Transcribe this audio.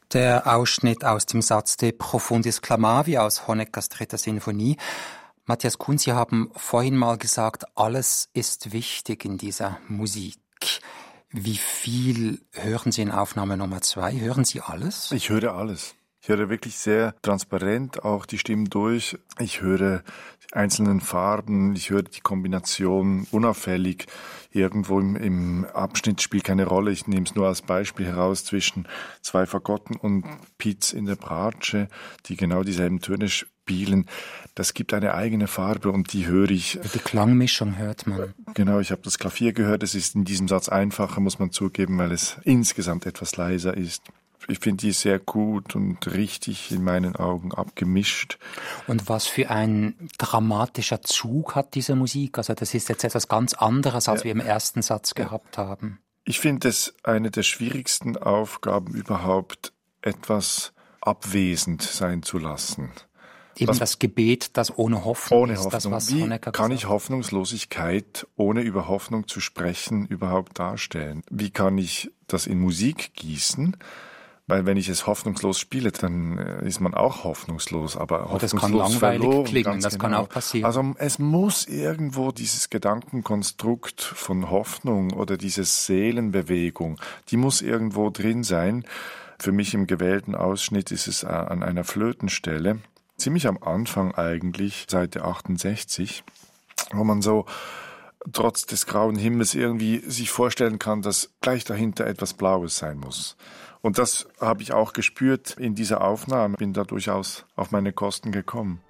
Der Ausschnitt aus dem Satz De profundis clamavi aus Honeckers 3. Sinfonie. Matthias Kuhn, Sie haben vorhin mal gesagt, alles ist wichtig in dieser Musik. Wie viel hören Sie in Aufnahme Nummer 2? Hören Sie alles? Ich höre alles. Ich höre wirklich sehr transparent auch die Stimmen durch. Ich höre die einzelnen Farben, ich höre die Kombination unauffällig. Irgendwo im Abschnitt spielt keine Rolle. Ich nehme es nur als Beispiel heraus zwischen 2 Fagotten und Piz in der Bratsche, die genau dieselben Töne spielen. Das gibt eine eigene Farbe und die höre ich. Die Klangmischung hört man. Genau, ich habe das Klavier gehört. Es ist in diesem Satz einfacher, muss man zugeben, weil es insgesamt etwas leiser ist. Ich finde die sehr gut und richtig in meinen Augen abgemischt. Und was für ein dramatischer Zug hat diese Musik? Also das ist jetzt etwas ganz anderes, als wir im ersten Satz gehabt haben. Ich finde es eine der schwierigsten Aufgaben überhaupt, etwas abwesend sein zu lassen. Eben das Gebet, das ohne Hoffnung ist. Das, was Wie Honecker kann ich Hoffnungslosigkeit, ohne über Hoffnung zu sprechen, überhaupt darstellen? Wie kann ich das in Musik gießen? Weil wenn ich es hoffnungslos spiele, dann ist man auch hoffnungslos, aber hoffnungslos das kann langweilig verloren, klingen, das kann auch passieren. Also es muss irgendwo dieses Gedankenkonstrukt von Hoffnung oder diese Seelenbewegung, die muss irgendwo drin sein. Für mich im gewählten Ausschnitt ist es an einer Flötenstelle, ziemlich am Anfang eigentlich, Seite 68, wo man so trotz des grauen Himmels irgendwie sich vorstellen kann, dass gleich dahinter etwas Blaues sein muss. Und das habe ich auch gespürt in dieser Aufnahme, bin da durchaus auf meine Kosten gekommen.